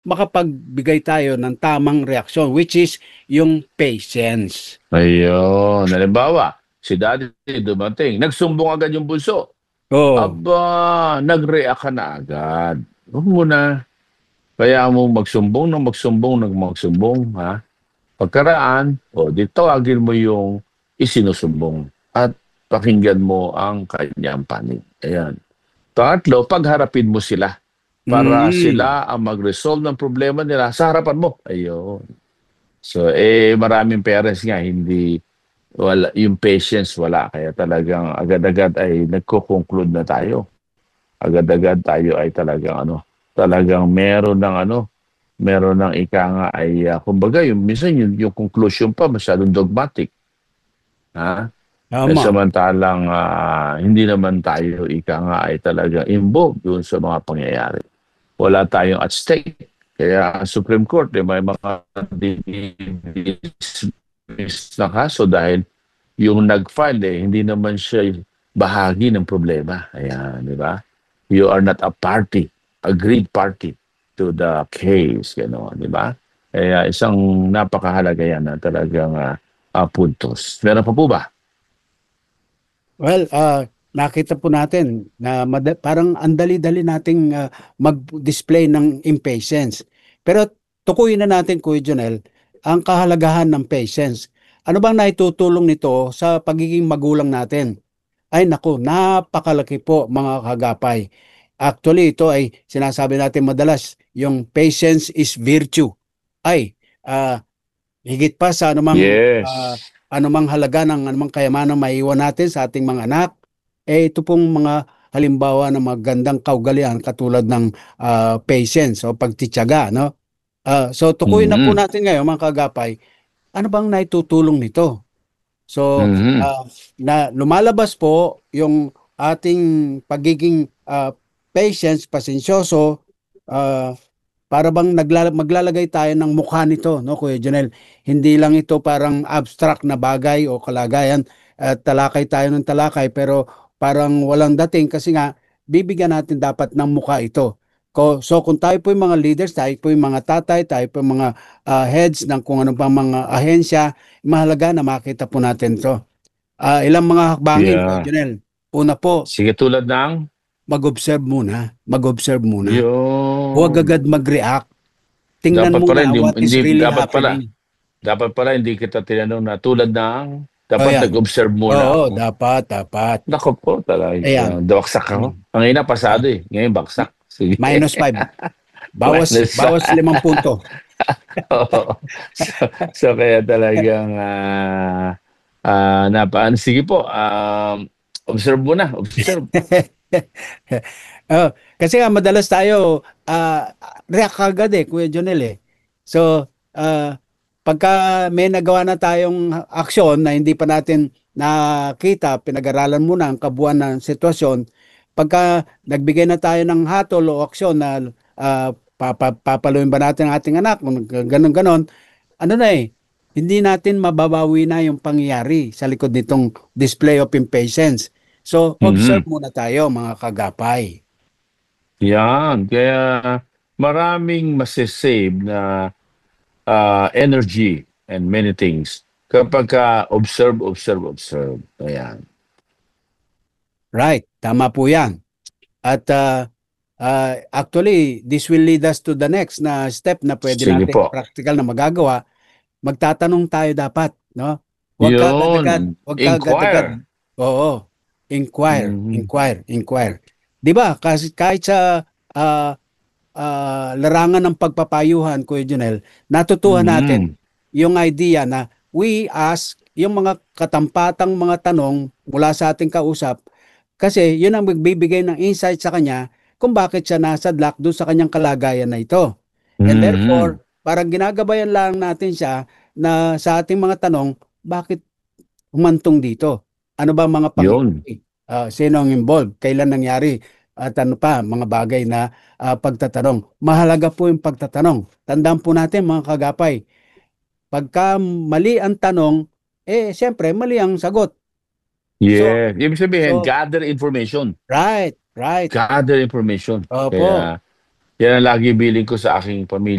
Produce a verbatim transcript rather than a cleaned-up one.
makapagbigay tayo ng tamang reaksyon, which is yung patience. Ayun. Halimbawa, si daddy dumating, nagsumbong agad yung bunso. Oh, Aba, nag-react ka na agad. Huwag mo na. Kaya mo magsumbong ng magsumbong ng magsumbong, ha? Pagkaraan, o di tawagin mo yung isinusumbong at pakinggan mo ang kanyang panig. Ayan. Pangatlo, pagharapin mo sila para mm, sila ang mag-resolve ng problema nila sa harapan mo. Ayun. So, eh, maraming parents nga, hindi, wala, yung patience wala. Kaya talagang agad-agad ay nagko-conclude na tayo. Agad-agad tayo ay talagang ano, talagang meron ng ano, meron ng ika nga ay, ah, kumbaga, yung, minsan yung, yung conclusion pa masyadong dogmatic. Ha? Eh, tama. samantalang ah, hindi naman tayo ika nga ay talagang involved doon sa mga pangyayari. Wala tayong at stake. Kaya ang Supreme Court, eh, may mga dismiss na kaso dahil yung nag-file, eh, hindi naman siya bahagi ng problema. Ayan, di ba? You are not a party, agreed party to the case, gano'n, di ba? Kaya isang napakahalaga yan na talagang ah, ah, puntos. Meron pa po ba? Well, ah, nakita po natin na mada- parang andali-dali nating ah, mag-display ng impatience. Pero tukuyin na natin, Kuya Jonel, ang kahalagahan ng patience. Ano bang naitutulong nito sa pagiging magulang natin? Ay naku, napakalaki po mga kagapay. Actually, ito ay sinasabi natin madalas, yung patience is virtue. Ay, ah, higit pa sa anumang ah, Yes. anumang halaga ng anumang kayamanang maiwan natin sa ating mga anak, eh ito pong mga halimbawa ng magandang kaugalian katulad ng ah, patience o pagtityaga, no? Ah, so tukuyin na po Mhm. natin ngayon mga kagapay, ano bang naitutulong nito? So, Mhm. ah, na lumalabas po yung ating pagiging ah, patience, pasensyoso, ah, para bang naglala maglalagay tayo ng mukha nito, no, Kuya Jonel? Hindi lang ito parang abstract na bagay o kalagayan at talakay tayo ng talakay pero parang walang dating kasi nga bibigyan natin dapat ng mukha ito. Ko, so kung tayo po yung mga leaders, tayo po yung mga tatay, tayo po yung mga ah, heads ng kung ano pang mga ahensya, mahalaga na makita po natin to. Ah, ilang mga hakbangin, Kuya Yeah. Jonel. Una po, Sige, tulad ng mag-observe muna. Mag-observe muna. Huwag yun. agad mag-react. Tingnan Dapat pala muna hindi what is hindi really dapat pala happening. dapat pala hindi kita tinanong na tulad ng O dapat yan. nag-observe muna Oo, ako. dapat, dapat. Naku po, talaga. Ayan. Baksak ako. Mm. Kanina Ah, pasado eh. Ngayon baksak. Sige. minus five. Bawas, Minus bawas limang punto. Oo. So, so kaya talagang ah ah, napaan sige po, um, observe muna, observe. Oh, kasi nga madalas tayo ah, react agad eh, Kuya Jonel eh. So, ah, pagka may nagawa na tayong aksyon na hindi pa natin nakita, pinag-aralan muna ang kabuuan ng sitwasyon, pagka nagbigay na tayo ng hatol o aksyon na ah, papa, papaluin ba natin ang ating anak, ganun-ganon, ano na eh, hindi natin mababawi na yung pangyayari sa likod nitong display of impatience. So, observe Mhm. muna tayo mga kagapay. Yan, kaya maraming mase-save na ah, energy and many things kapag ka observe, observe, observe. Ayan. Right, tama po yan. At ah, ah, actually, this will lead us to the next na step na pwede Sige nating po. practical na magagawa. Magtatanong tayo dapat, no? Huwag ka agad-agad, Yun, huwag ka agad-agad. inquire. Oo, inquire, Mhm. inquire, inquire. 'Di ba? Kasi kahit sa ah, ah, larangan ng pagpapayuhan, Kuya Junel, natutuhan natin Mhm. yung idea na we ask yung mga katampatang mga tanong mula sa ating kausap kasi yun ang magbibigay ng insight sa kanya kung bakit siya nasadlak doon sa kanyang kalagayan na ito. And Mhm. therefore, parang ginagabayan lang natin siya na sa ating mga tanong, bakit humantong dito? Ano ba ang mga Yun. pangyayari? Ah, sino ang involved? Kailan nangyari? At ano pa, mga bagay na ah, pagtatanong. Mahalaga po yung pagtatanong. Tandaan po natin mga kagapay, pagka mali ang tanong, eh siyempre mali ang sagot. So, Yeah. Ibig sabihin, so gather information. right, right. Gather information. Opo. Kaya Yan ang lagi bilin ko sa aking pamilya.